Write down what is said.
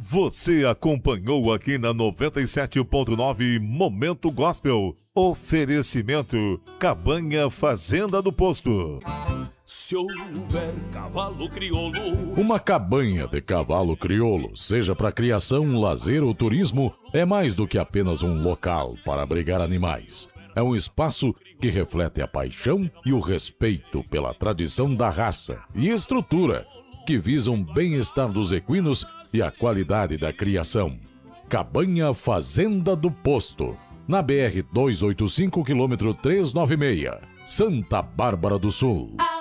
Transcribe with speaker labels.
Speaker 1: Você acompanhou aqui na 97.9 Momento Gospel. Oferecimento Cabanha Fazenda do Posto.
Speaker 2: Se houver cavalo crioulo.
Speaker 3: Uma cabanha de cavalo crioulo, seja para criação, lazer ou turismo, é mais do que apenas um local para abrigar animais. É um espaço que reflete a paixão e o respeito pela tradição da raça e estrutura, que visam o bem-estar dos equinos e a qualidade da criação. Cabanha Fazenda do Posto, na BR-285, quilômetro 396, Santa Bárbara do Sul.